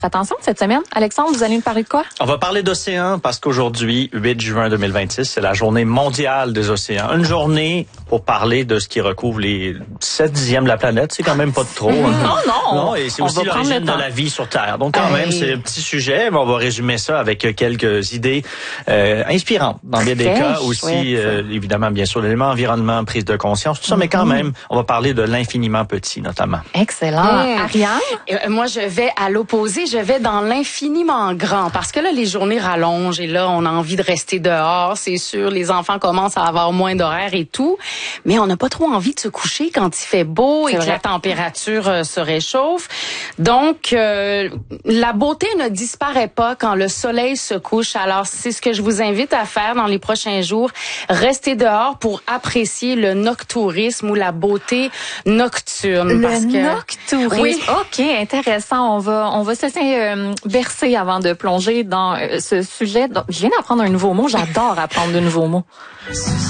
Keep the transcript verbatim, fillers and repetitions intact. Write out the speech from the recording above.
Attention, cette semaine, Alexandre, vous allez nous parler de quoi? On va parler d'océans parce qu'aujourd'hui, huit juin deux mille vingt-six, c'est la journée mondiale des océans. Une journée pour parler de ce qui recouvre les sept dixièmes de la planète. C'est quand même pas de trop. Hein. Non, non. Non, et c'est aussi l'origine de la vie sur Terre. Donc quand hey. même, c'est un petit sujet, mais on va résumer ça avec quelques idées euh, inspirantes. Dans bien des cas aussi, euh, évidemment, bien sûr, l'élément environnement, prise de conscience, tout ça, mm-hmm. mais quand même, on va parler de l'infiniment petit, notamment. Excellent. Mmh. Ariane? Euh, moi, je vais à l'opposé. Je vais dans l'infiniment grand parce que là, les journées rallongent et là, on a envie de rester dehors. C'est sûr, les enfants commencent à avoir moins d'horaires et tout, mais on n'a pas trop envie de se coucher quand il fait beau et que la température euh, se réchauffe. Donc, euh, la beauté ne disparaît pas quand le soleil se couche. Alors, c'est ce que je vous invite à faire dans les prochains jours. Restez dehors pour apprécier le noctourisme ou la beauté nocturne. Le parce que... noctourisme. Oui. OK, intéressant. On va, on va se laisser euh, bercer avant de plonger dans euh, ce sujet. Donc, je viens d'apprendre un nouveau mot. J'adore apprendre de nouveaux mots.